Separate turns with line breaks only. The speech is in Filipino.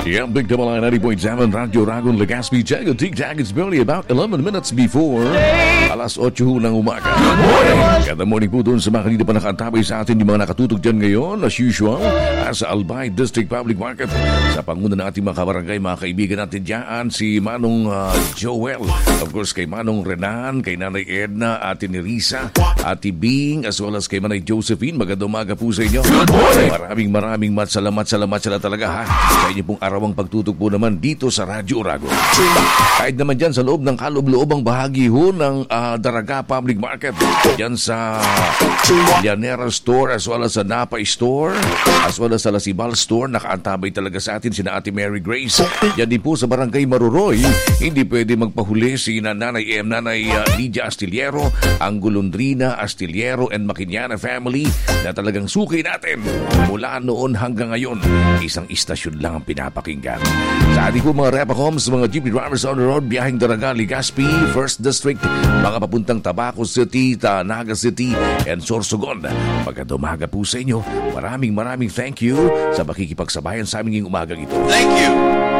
Yeah, Big Double I 90.7 Radyo Ragon Legazpi. Check a tic-tac. It's barely about 11 minutes before alas 8 ng umaga. Good morning po doon sa mga kanina pa nakaantabay sa atin, yung mga nakatutog dyan ngayon, as usual, sa Albay District Public Market. Sa panguna ng ating mga kabarangay, mga kaibigan natin dyan, si Manong Joel, of course kay Manong Renan, kay Nanay Edna, Ate Nerissa, Ate Bing, as well as kay Manay Josephine. Magandang umaga po sa inyo. Maraming salamat sila talaga ha. Sa inyo pong arawang pagtutok po naman dito sa Radyo Uragon. Kahit naman dyan sa loob ng kaloob-loobang bahagi ho ng Daraga Public Market. Dyan sa Llanera Store as well as sa Napa Store as well as sa Lasibal Store. Nakaantabay talaga sa atin sina Ate Mary Grace. Yan din po sa Barangay Maruroy. Hindi pwede magpahuli si Nanay Lydia Astillero, ang Golondrina Astillero and Maquiñana family na talagang suki natin mula noon hanggang ngayon. Isang istasyon lang ang pinapakinggan. Sa ating po mga Repacoms, mga jeepney drivers on the road, biyaheng Daraga, Legazpi, First District, mga papuntang Tabaco City, Naga City, and Sorsogon. Magandang umaga po sa inyo. Maraming thank you sa makikipagsabayan sa aming umagang ito.
Thank you.